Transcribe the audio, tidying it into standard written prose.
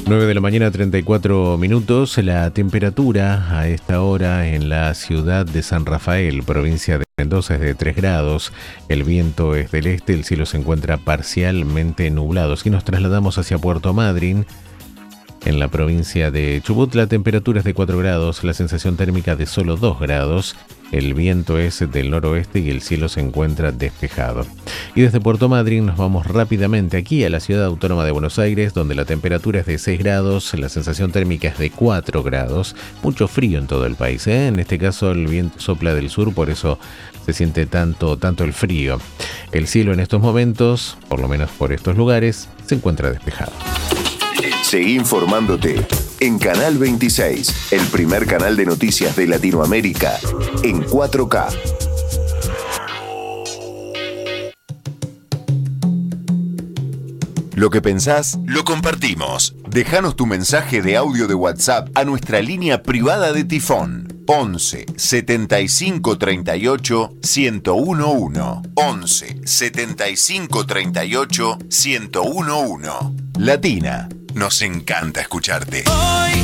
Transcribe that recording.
9 de la mañana, 34 minutos. La temperatura a esta hora en la ciudad de San Rafael, provincia de Mendoza, es de 3 grados. El viento es del este, el cielo se encuentra parcialmente nublado. Si nos trasladamos hacia Puerto Madryn, en la provincia de Chubut, la temperatura es de 4 grados, la sensación térmica de solo 2 grados. El viento es del noroeste y el cielo se encuentra despejado. Y desde Puerto Madryn nos vamos rápidamente aquí a la ciudad autónoma de Buenos Aires, donde la temperatura es de 6 grados, la sensación térmica es de 4 grados. Mucho frío en todo el país, ¿eh? En este caso el viento sopla del sur, por eso se siente tanto el frío. El cielo en estos momentos, por lo menos por estos lugares, se encuentra despejado. Seguí informándote en Canal 26, el primer canal de noticias de Latinoamérica en 4K. Lo que pensás, lo compartimos. Déjanos tu mensaje de audio de WhatsApp a nuestra línea privada de Tifón. 11 75 38 1011. 11 75 38 1011. Latina. Nos encanta escucharte.